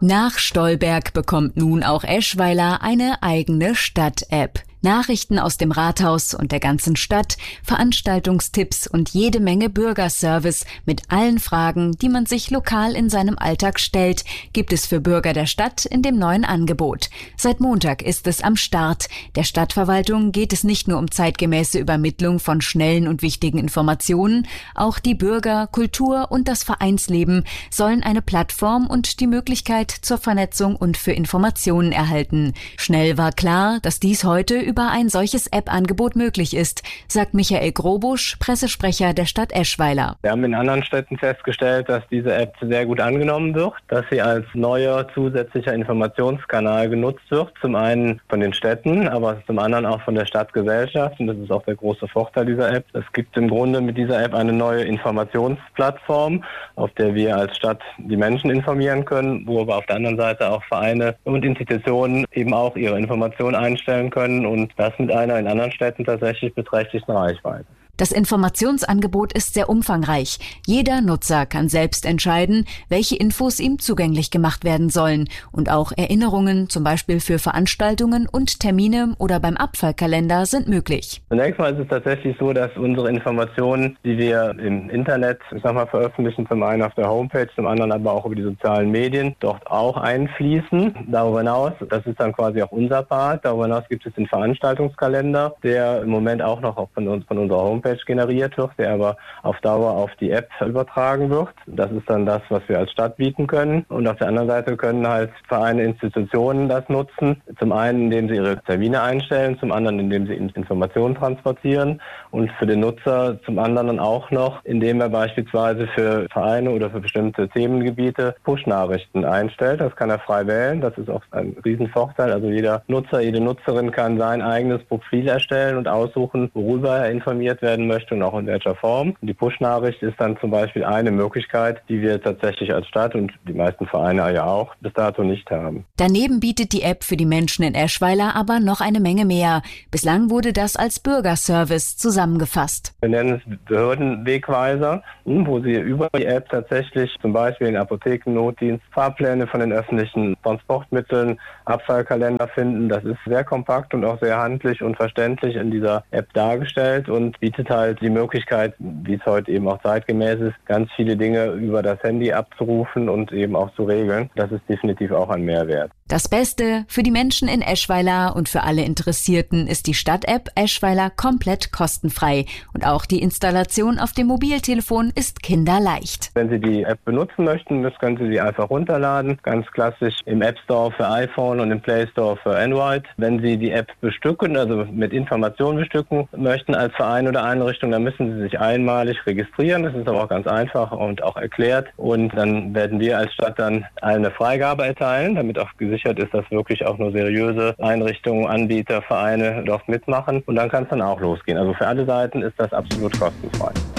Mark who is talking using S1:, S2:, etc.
S1: Nach Stolberg bekommt nun auch Eschweiler eine eigene Stadt-App. Nachrichten aus dem Rathaus und der ganzen Stadt, Veranstaltungstipps und jede Menge Bürgerservice mit allen Fragen, die man sich lokal in seinem Alltag stellt, gibt es für Bürger der Stadt in dem neuen Angebot. Seit Montag ist es am Start. Der Stadtverwaltung geht es nicht nur um zeitgemäße Übermittlung von schnellen und wichtigen Informationen, auch die Bürger, Kultur und das Vereinsleben sollen eine Plattform und die Möglichkeit zur Vernetzung und für Informationen erhalten. Schnell war klar, dass dies heute über ein solches App-Angebot möglich ist, sagt Michael Grobusch, Pressesprecher der Stadt Eschweiler.
S2: Wir haben in anderen Städten festgestellt, dass diese App sehr gut angenommen wird, dass sie als neuer zusätzlicher Informationskanal genutzt wird, zum einen von den Städten, aber zum anderen auch von der Stadtgesellschaft, und das ist auch der große Vorteil dieser App. Es gibt im Grunde mit dieser App eine neue Informationsplattform, auf der wir als Stadt die Menschen informieren können, wo aber auf der anderen Seite auch Vereine und Institutionen eben auch ihre Informationen einstellen können, und das mit einer in anderen Städten tatsächlich beträchtlichen Reichweite.
S1: Das Informationsangebot ist sehr umfangreich. Jeder Nutzer kann selbst entscheiden, welche Infos ihm zugänglich gemacht werden sollen. Und auch Erinnerungen, zum Beispiel für Veranstaltungen und Termine oder beim Abfallkalender, sind möglich.
S2: Zunächst mal ist es tatsächlich so, dass unsere Informationen, die wir im Internet, veröffentlichen, zum einen auf der Homepage, zum anderen aber auch über die sozialen Medien, dort auch einfließen. Darüber hinaus, das ist dann quasi auch unser Part, darüber hinaus gibt es den Veranstaltungskalender, der im Moment auch noch von unserer Homepage generiert wird, der aber auf Dauer auf die App übertragen wird. Das ist dann das, was wir als Stadt bieten können. Und auf der anderen Seite können halt Vereine, Institutionen das nutzen. Zum einen, indem sie ihre Termine einstellen, zum anderen, indem sie Informationen transportieren, und für den Nutzer zum anderen dann auch noch, indem er beispielsweise für Vereine oder für bestimmte Themengebiete Push-Nachrichten einstellt. Das kann er frei wählen. Das ist auch ein Riesenvorteil. Also jeder Nutzer, jede Nutzerin kann sein eigenes Profil erstellen und aussuchen, worüber er informiert werden möchte und auch in welcher Form. Die Push-Nachricht ist dann zum Beispiel eine Möglichkeit, die wir tatsächlich als Stadt und die meisten Vereine ja auch bis dato nicht haben.
S1: Daneben bietet die App für die Menschen in Eschweiler aber noch eine Menge mehr. Bislang wurde das als Bürgerservice zusammengefasst.
S2: Wir nennen es Behördenwegweiser, wo Sie über die App tatsächlich zum Beispiel in Apothekennotdienst Fahrpläne von den öffentlichen Transportmitteln, Abfallkalender finden. Das ist sehr kompakt und auch sehr handlich und verständlich in dieser App dargestellt und bietet halt die Möglichkeit, wie es heute eben auch zeitgemäß ist, ganz viele Dinge über das Handy abzurufen und eben auch zu regeln. Das ist definitiv auch ein Mehrwert.
S1: Das Beste für die Menschen in Eschweiler und für alle Interessierten ist die Stadt-App Eschweiler komplett kostenfrei. Und auch die Installation auf dem Mobiltelefon ist kinderleicht.
S2: Wenn Sie die App benutzen möchten, das können Sie einfach runterladen. Ganz klassisch im App Store für iPhone und im Play Store für Android. Wenn Sie die App bestücken, also mit Informationen bestücken möchten als Verein oder Einrichtung, dann müssen Sie sich einmalig registrieren. Das ist aber auch ganz einfach und auch erklärt. Und dann werden wir als Stadt dann eine Freigabe erteilen, damit auch gesichert ist, dass wirklich auch nur seriöse Einrichtungen, Anbieter, Vereine dort mitmachen. Und dann kann es dann auch losgehen. Also für alle Seiten ist das absolut kostenfrei.